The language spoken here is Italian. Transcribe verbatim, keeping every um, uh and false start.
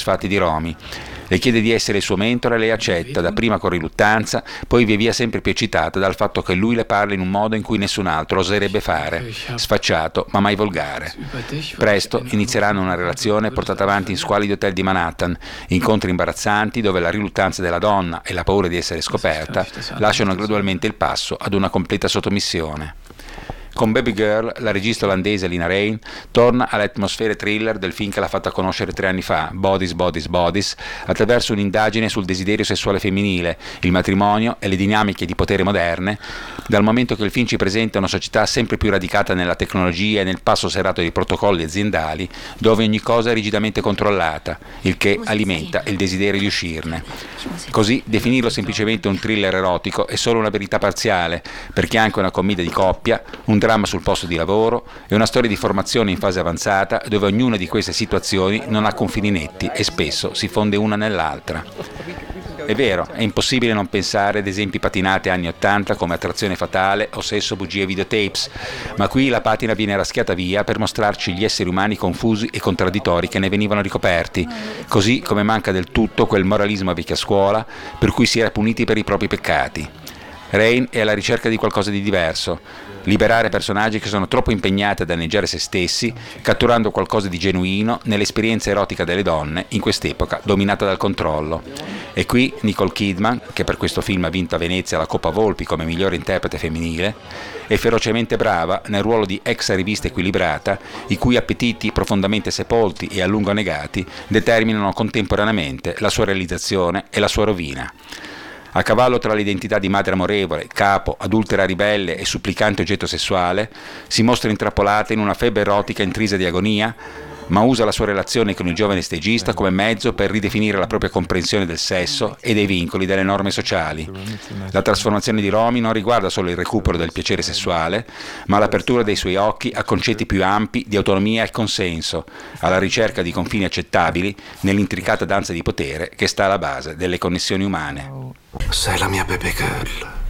disfatti di Romy. Le chiede di essere il suo mentore e lei accetta, dapprima con riluttanza, poi via via sempre più eccitata dal fatto che lui le parli in un modo in cui nessun altro oserebbe fare, sfacciato ma mai volgare. Presto inizieranno una relazione portata avanti in squalidi hotel di Manhattan, incontri imbarazzanti dove la riluttanza della donna e la paura di essere scoperta lasciano gradualmente il passo ad una completa sottomissione. Con Baby Girl, la regista olandese Lina Rain torna alle atmosfere thriller del film che l'ha fatta conoscere tre anni fa, Bodies, Bodies, Bodies, attraverso un'indagine sul desiderio sessuale femminile, il matrimonio e le dinamiche di potere moderne, dal momento che il film ci presenta una società sempre più radicata nella tecnologia e nel passo serrato dei protocolli aziendali, dove ogni cosa è rigidamente controllata, il che alimenta il desiderio di uscirne. Così, definirlo semplicemente un thriller erotico è solo una verità parziale, perché è anche una commedia di coppia, un dramma sul posto di lavoro e una storia di formazione in fase avanzata dove ognuna di queste situazioni non ha confini netti e spesso si fonde una nell'altra. È vero, è impossibile non pensare ad esempi patinati anni ottanta come Attrazione fatale o Sesso, bugie e videotapes, ma qui la patina viene raschiata via per mostrarci gli esseri umani confusi e contraddittori che ne venivano ricoperti, così come manca del tutto quel moralismo a vecchia scuola per cui si era puniti per i propri peccati. Rain è alla ricerca di qualcosa di diverso, liberare personaggi che sono troppo impegnati a danneggiare se stessi, catturando qualcosa di genuino nell'esperienza erotica delle donne in quest'epoca dominata dal controllo. E qui Nicole Kidman, che per questo film ha vinto a Venezia la Coppa Volpi come migliore interprete femminile, è ferocemente brava nel ruolo di ex rivista equilibrata, i cui appetiti profondamente sepolti e a lungo negati determinano contemporaneamente la sua realizzazione e la sua rovina. A cavallo tra l'identità di madre amorevole, capo, adultera ribelle e supplicante oggetto sessuale, si mostra intrappolata in una febbre erotica intrisa di agonia, ma usa la sua relazione con il giovane stagista come mezzo per ridefinire la propria comprensione del sesso e dei vincoli delle norme sociali. La trasformazione di Romy non riguarda solo il recupero del piacere sessuale, ma l'apertura dei suoi occhi a concetti più ampi di autonomia e consenso, alla ricerca di confini accettabili nell'intricata danza di potere che sta alla base delle connessioni umane. Sei la mia baby girl.